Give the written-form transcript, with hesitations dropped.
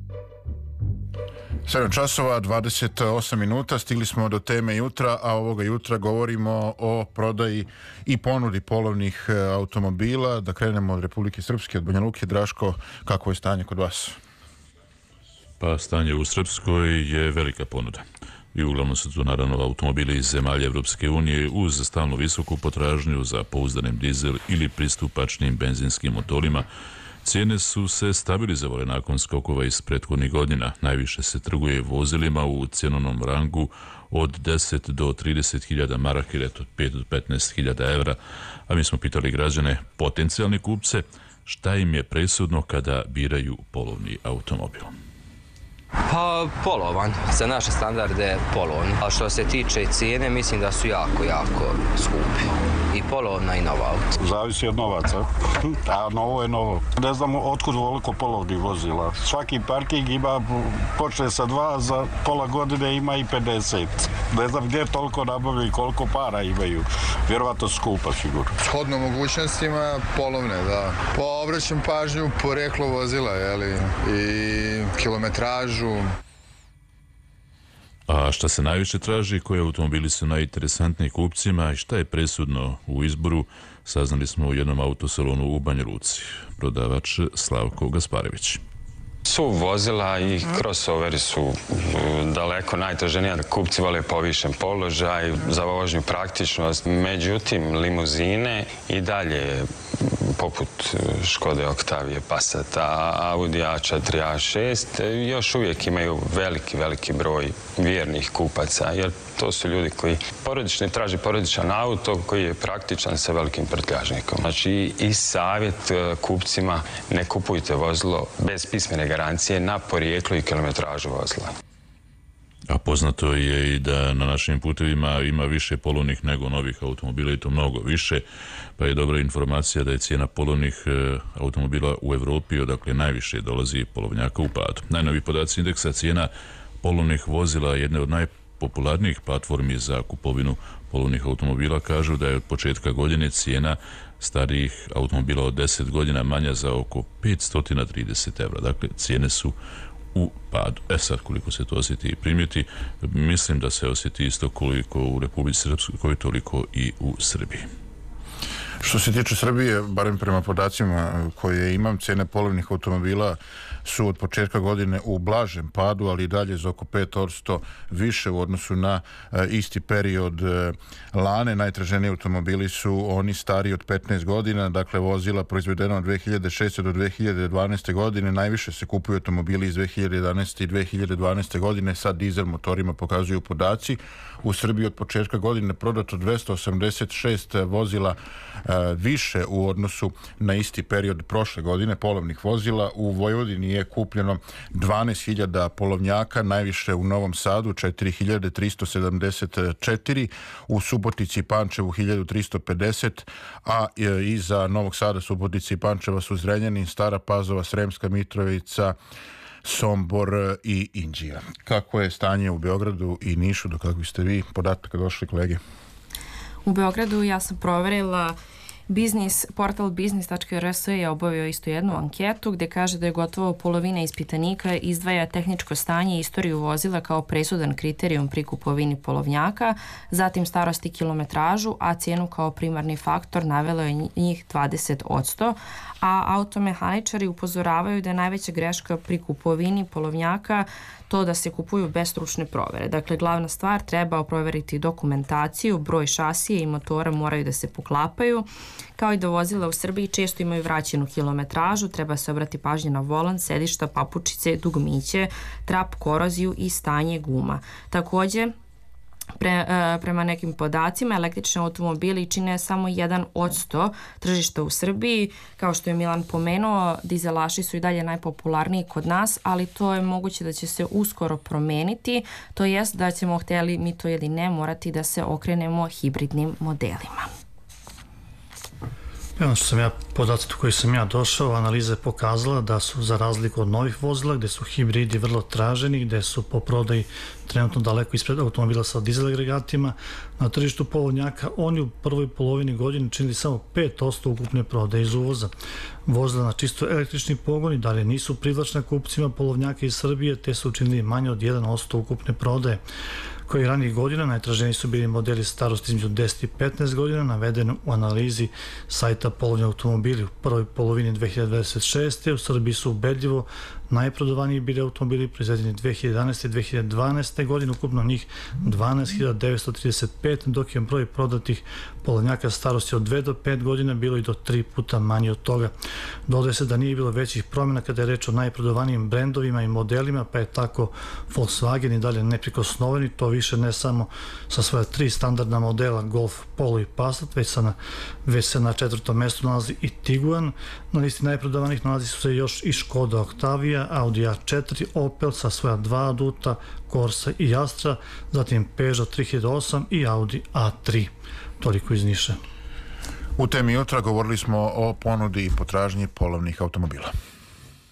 7 časova, 28 minuta, stigli smo do teme jutra, a ovoga jutra govorimo o prodaji i ponudi polovnih automobila. Da krenemo od Republike Srpske, od Banja Luke. Draško, kako je stanje kod vas? Pa stanje u Srpskoj je velika ponuda. I uglavnom su tu naravno automobili iz zemalja Evropske unije uz stalno visoku potražnju za pouzdanim dizel ili pristupačnim benzinskim motorima. Cijene su se stabilizovale nakon skokova iz prethodnih godina. Najviše se trguje vozilima u cjenovnom rangu od 10 do 30.000 maraka, ili od 5 do 15.000 evra. A mi smo pitali građane, potencijalne kupce, šta im je presudno kada biraju polovni automobil. Pa polovan, za naše standarde polovan. A što se tiče cijene, mislim da su jako skupi. I polovna i nova auto. Zavisi od novaca, a novo je novo. Ne znam otkud ovoliko polovnih vozila. Svaki parking ima, počne sa 2, za pola godine ima i 50. Ne znam gdje toliko nabavljaju i koliko para imaju. Vjerovatno skupa, sigurno. Shodno mogućnostima polovne, da. Obraćam pažnju poreklo vozila, i kilometražu. A šta se najviše traži, koji automobili su najinteresantniji kupcima i šta je presudno u izboru, saznali smo u jednom autosalonu u Banja Luci. Prodavač Slavko Gasparević. Su vozila i crossoveri su daleko najtraženija. Kupci vole povišen položaj, za vožnju praktičnost. Međutim, limuzine i dalje, poput Škode Octavije, Passata, Audi A4, A6, još uvijek imaju veliki broj vjernih kupaca, jer to su ljudi koji traži porodičan auto koji je praktičan sa velikim prtljažnikom. Znači i savjet kupcima, ne kupujte vozilo bez pismene garancije na porijeklo i kilometražu vozila. A poznato je i da na našim putevima ima više polovnih nego novih automobila, i to mnogo više, pa je dobra informacija da je cijena polovnih automobila u Evropi, odakle najviše dolazi polovnjaka, u padu. Najnoviji podaci indeksa cijena polovnih vozila, jedne od najpopularnijih platformi za kupovinu polovnih automobila, kažu da je od početka godine cijena starijih automobila od 10 godina manja za oko 530 evra. Dakle, cijene su u padu. Sad, koliko se to osjeti i primijeti, mislim da se osjeti isto koliko u Republici Srpskoj, toliko i u Srbiji. Što se tiče Srbije, barem prema podacima koje imam, cijene polovnih automobila su od početka godine u blažem padu, ali i dalje za oko 5% više u odnosu na isti period lane. Najtraženiji automobili su oni stariji od 15 godina, dakle vozila proizvedena od 2006. do 2012. godine. Najviše se kupuju automobili iz 2011. i 2012. godine sa dizel motorima, pokazuju podaci. U Srbiji od početka godine prodato 286 vozila više u odnosu na isti period prošle godine, polovnih vozila. U Vojvodini je kupljeno 12.000 polovnjaka, najviše u Novom Sadu 4.374, u Subotici i Pančevu 1.350, a iza Novog Sada, Subotici i Pančeva su Zrenjanin, Stara Pazova, Sremska Mitrovica, Sombor i Inđija. Kako je stanje u Beogradu i Nišu, do kakvih ste vi podataka došli, kolege? U Beogradu ja sam proverila portal biznis.rs je obavio isto jednu anketu gdje kaže da je gotovo polovina ispitanika izdvaja tehničko stanje i istoriju vozila kao presudan kriterijum pri kupovini polovnjaka, zatim starost i kilometražu, a cijenu kao primarni faktor navelo je njih 20%, a automehaničari upozoravaju da je najveća greška pri kupovini polovnjaka to da se kupuju bez stručne provere. Dakle, glavna stvar, treba proveriti dokumentaciju, broj šasije i motora moraju da se poklapaju, kao i da vozila u Srbiji često imaju vraćenu kilometražu, treba se obrati pažnje na volan, sedišta, papučice, dugmiće, trap, koroziju i stanje guma. Također, prema nekim podacima, električni automobili čine samo 1% tržišta u Srbiji. Kao što je Milan pomenuo, dizelaši su i dalje najpopularniji kod nas, ali to je moguće da će se uskoro promeniti, to jest da ćemo, htjeli mi to ili ne, morati da se okrenemo hibridnim modelima. Ono što podaci do koji sam ja došao, analiza je pokazala da su za razliku od novih vozila, gde su hibridi vrlo traženi, gde su po prodaji trenutno daleko ispred automobila sa dizel agregatima, na tržištu polovnjaka oni u prvoj polovini godine činili samo 5% ukupne prodaje iz uvoza. Vozila na čisto električni pogon i dalje nisu privlačna kupcima polovnjaka iz Srbije, te su učinili manje od 1% ukupne prodaje. Koji ranijih godina najtraženiji su bili modeli starosti između 10 i 15 godina, navedeno u analizi sajta Polovni automobili. U prvoj polovini 2026. u Srbiji su ubedljivo najprodavaniji bili automobili proizvedeni 2011. i 2012. godine, ukupno njih 12.935, dok je broj prodatih polovnjaka starosti od 2 do 5 godina bilo i do 3 puta manje od toga. Dodaje se da nije bilo većih promjena kada je reč o najprodavanijim brendovima i modelima, pa je tako Volkswagen i dalje neprikosnoven i to više ne samo sa svoja 3 standardna modela Golf, Polo i Passat, već se na 4. mjestu nalazi i Tiguan. Na listi najprodavanih nalazi su se još i Škoda Octavia, Audi A4, Opel sa svoja 2 aduta, Corsa i Astra, zatim Peugeot 3008 i Audi A3. Toliko iz Niša. U temi jutra govorili smo o ponudi i potražnji polovnih automobila.